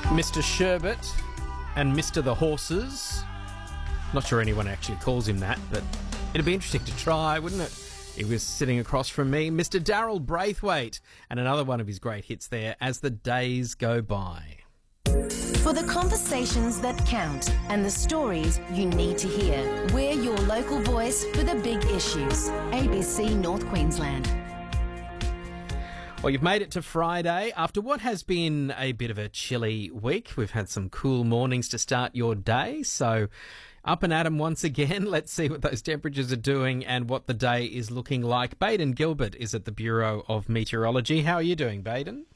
Mr. Sherbet and Mr. the Horses. Not sure anyone actually calls him that, but it'd be interesting to try, wouldn't it? He was sitting across from me, Mr. Daryl Braithwaite, and another one of his great hits there, As the Days Go By. For the conversations that count and the stories you need to hear, we're your local voice for the big issues. ABC North Queensland. Well, you've made it to Friday. After what has been a bit of a chilly week, we've had some cool mornings to start your day. So up and at 'em once again. Let's see what those temperatures are doing and what the day is looking like. Baden Gilbert is at the Bureau of Meteorology. How are you doing, Baden?